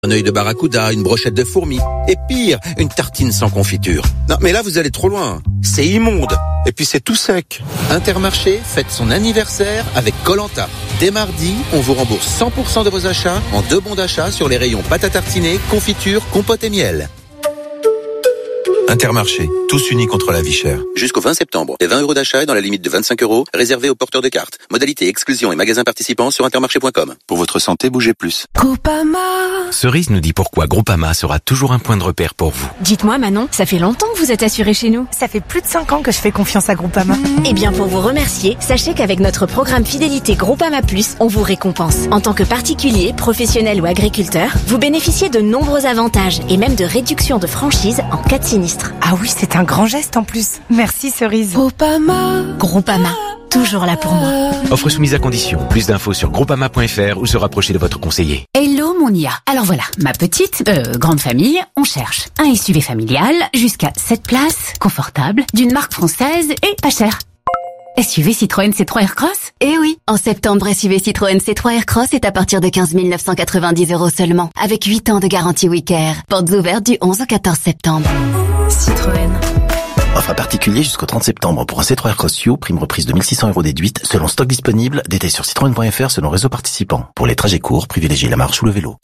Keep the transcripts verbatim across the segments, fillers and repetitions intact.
Un œil de barracuda, une brochette de fourmis, et pire, une tartine sans confiture. Non, mais là, vous allez trop loin. C'est immonde. Et puis, c'est tout sec. Intermarché fête son anniversaire avec Koh-Lanta. Dès mardi, on vous rembourse cent pour cent de vos achats en deux bons d'achat sur les rayons pâte à tartiner, confiture, compote et miel. Intermarché, tous unis contre la vie chère. Jusqu'au vingt septembre, les vingt euros d'achat est dans la limite de vingt-cinq euros, réservés aux porteurs de cartes. Modalité exclusion et magasins participants sur intermarché point com. Pour votre santé, bougez plus. Groupama. Cerise nous dit pourquoi Groupama sera toujours un point de repère pour vous. Dites-moi Manon, ça fait longtemps que vous êtes assurée chez nous. Ça fait plus de cinq ans que je fais confiance à Groupama. Mmh. Eh bien pour vous remercier, sachez qu'avec notre programme Fidélité Groupama Plus, on vous récompense. En tant que particulier, professionnel ou agriculteur, vous bénéficiez de nombreux avantages et même de réductions de franchise en cas de sinistre. Ah oui, c'est un grand geste en plus. Merci Cerise. Groupama. Groupama. Toujours là pour moi. Offre soumise à condition. Plus d'infos sur groupama point f r ou se rapprocher de votre conseiller. Hello mon I A. Alors voilà, ma petite, euh, grande famille, on cherche un S U V familial jusqu'à sept places, confortable, d'une marque française et pas cher. S U V Citroën C trois Aircross ? Eh oui, en septembre, S U V Citroën C trois Aircross est à partir de quinze mille neuf cent quatre-vingt-dix euros seulement, avec huit ans de garantie Wicker. Portes ouvertes du onze au quatorze septembre. Citroën. Offre à particulier jusqu'au trente septembre pour un C trois Aircross U, prime reprise de mille six cents euros déduite, selon stock disponible, détail sur citroën point f r selon réseau participant. Pour les trajets courts, privilégiez la marche ou le vélo.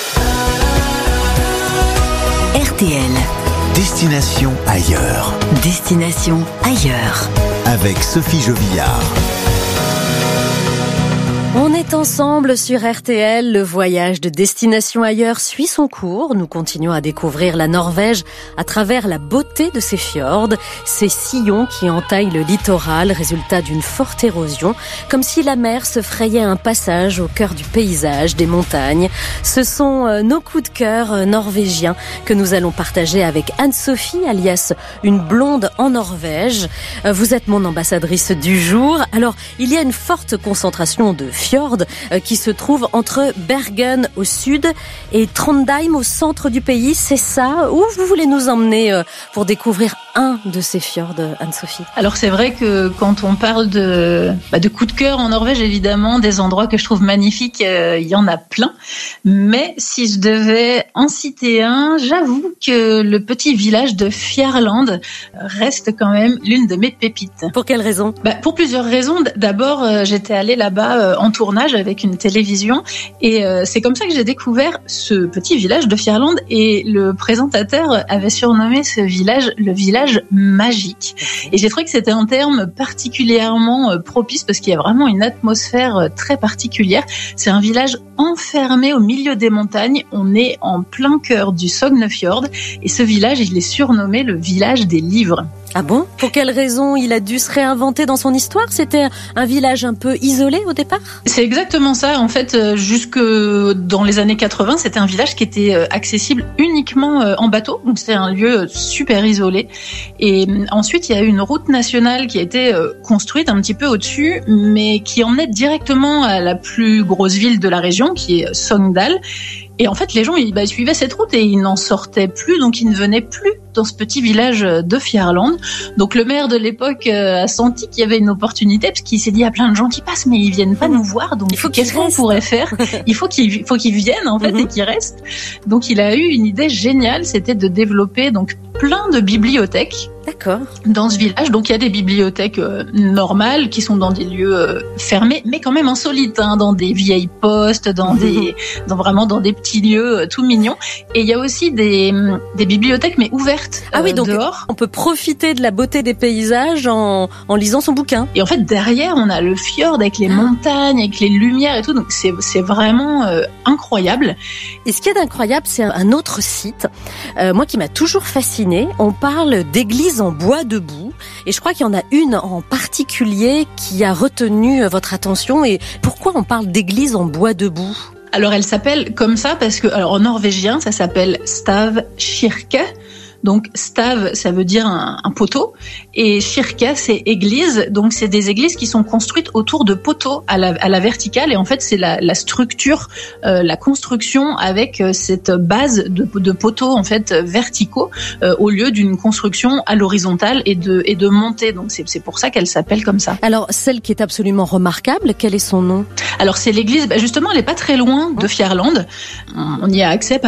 R T L. Destination ailleurs. Destination ailleurs. Avec Sophie Jovillard. On est ensemble sur R T L, le voyage de Destination ailleurs suit son cours. Nous continuons à découvrir la Norvège à travers la beauté de ses fjords, ces sillons qui entaillent le littoral, résultat d'une forte érosion, comme si la mer se frayait un passage au cœur du paysage, des montagnes. Ce sont nos coups de cœur norvégiens que nous allons partager avec Anne-Sophie, alias une blonde en Norvège. Vous êtes mon ambassadrice du jour. Alors, il y a une forte concentration de fjord qui se trouve entre Bergen au sud et Trondheim au centre du pays. C'est ça? Où vous voulez nous emmener pour découvrir un de ces fjords, Anne-Sophie? Alors c'est vrai que quand on parle de, bah, de coups de cœur en Norvège, évidemment, des endroits que je trouve magnifiques, euh, il y en a plein. Mais si je devais en citer un, j'avoue que le petit village de Fjarland reste quand même l'une de mes pépites. Pour quelle raison? Bah, pour plusieurs raisons. D'abord, euh, j'étais allée là-bas euh, en tournage avec une télévision et euh, c'est comme ça que j'ai découvert ce petit village de Fjarland et le présentateur avait surnommé ce village le village magique. Et j'ai trouvé que c'était un terme particulièrement propice parce qu'il y a vraiment une atmosphère très particulière. C'est un village enfermé au milieu des montagnes. On est en plein cœur du Sognefjord et ce village, il est surnommé le village des livres. Ah bon? Pour quelle raison il a dû se réinventer dans son histoire? C'était un village un peu isolé au départ? C'est exactement ça. En fait, jusque dans les années quatre-vingts, c'était un village qui était accessible uniquement en bateau. Donc c'était un lieu super isolé. Et ensuite, il y a eu une route nationale qui a été construite un petit peu au-dessus, mais qui emmenait directement à la plus grosse ville de la région, qui est Sogndal. Et en fait, les gens, ils bah, suivaient cette route et ils n'en sortaient plus, donc ils ne venaient plus dans ce petit village de Fjarland. Donc le maire de l'époque euh, a senti qu'il y avait une opportunité, parce qu'il s'est dit, il y a plein de gens qui passent, mais ils viennent pas nous voir, donc il faut qu'est-ce qu'on pourrait faire? Il faut qu'ils, faut qu'ils viennent, en fait, mm-hmm. et qu'ils restent. Donc il a eu une idée géniale, c'était de développer donc plein de bibliothèques. D'accord. Dans ce village, donc il y a des bibliothèques euh, normales qui sont dans des lieux euh, fermés, mais quand même insolites, hein, dans des vieilles postes, dans des, dans vraiment dans des petits lieux euh, tout mignons. Et il y a aussi des, des bibliothèques mais ouvertes. Ah oui, euh, donc dehors. On peut profiter de la beauté des paysages en, en lisant son bouquin. Et en fait derrière, on a le fjord avec les montagnes, avec les lumières et tout. Donc c'est, c'est vraiment euh, incroyable. Et ce qui est incroyable, c'est un, un autre site, euh, moi qui m'a toujours fasciné. On parle d'églises en bois debout et je crois qu'il y en a une en particulier qui a retenu votre attention. Et pourquoi on parle d'église en bois debout? Alors elle s'appelle comme ça parce que, alors en norvégien, ça s'appelle Stavkirke. Donc stave, ça veut dire un, un poteau, et shirka, c'est église. Donc c'est des églises qui sont construites autour de poteaux à la, à la verticale, et en fait c'est la, la structure, euh, la construction avec cette base de, de poteaux en fait verticaux euh, au lieu d'une construction à l'horizontale et de et de montée. Donc c'est c'est pour ça qu'elle s'appelle comme ça. Alors celle qui est absolument remarquable, quel est son nom? Alors c'est l'église, bah justement, elle est pas très loin de Fjerland. On y a accès